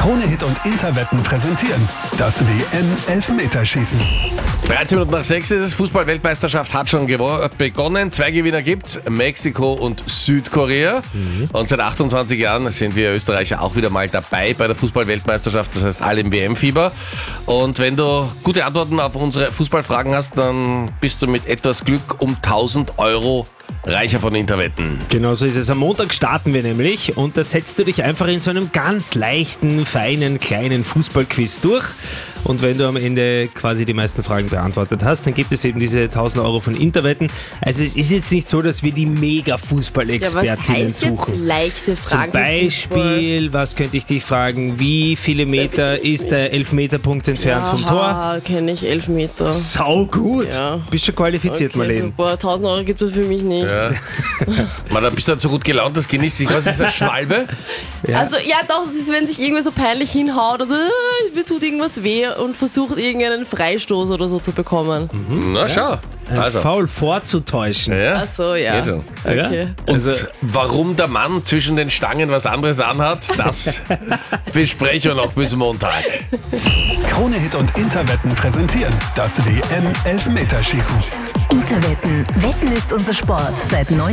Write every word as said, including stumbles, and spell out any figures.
Krone-Hit und Interwetten präsentieren das W M-Elfmeterschießen. dreizehn Minuten nach sechs ist es. Fußball-Weltmeisterschaft hat schon begonnen. Zwei Gewinner gibt's, Mexiko und Südkorea. Mhm. Und seit achtundzwanzig Jahren sind wir Österreicher auch wieder mal dabei bei der Fußball-Weltmeisterschaft. Das heißt, alle im W M-Fieber. Und wenn du gute Antworten auf unsere Fußballfragen hast, dann bist du mit etwas Glück um tausend Euro reicher von Interwetten. Genau so ist es. Am Montag starten wir nämlich und da setzt du dich einfach in so einem ganz leichten, feinen, kleinen Fußballquiz durch. Und wenn du am Ende quasi die meisten Fragen beantwortet hast, dann gibt es eben diese tausend Euro von Interwetten. Also es ist jetzt nicht so, dass wir die Mega-Fußball-Expertinnen ja, was heißt suchen. Jetzt leichte Fragen? Zum Beispiel, was könnte ich dich fragen, wie viele Meter ist der Elfmeterpunkt entfernt Aha, vom Tor? kenne ich Elfmeter. Sau gut. Ja. Bist schon qualifiziert, Okay, Marlene. super. tausend Euro gibt es für mich nicht. Ja. Man, da bist du halt so gut gelaunt, das genießt sich. Was ist das, Schwalbe? Ja. Also ja doch, das ist, wenn sich irgendwer so peinlich hinhaut oder äh, mir tut irgendwas weh und versucht irgendeinen Freistoß oder so zu bekommen. Mhm. Na schau. Ein Also. Foul vorzutäuschen. Ja. Ach so, ja. Geht schon. Okay. Und Also- warum der Mann zwischen den Stangen was anderes anhat, das besprechen wir noch bis Montag. Krone-Hit und Interwetten präsentieren das W M-Elfmeterschießen. Interwetten. Wetten ist unser Sport seit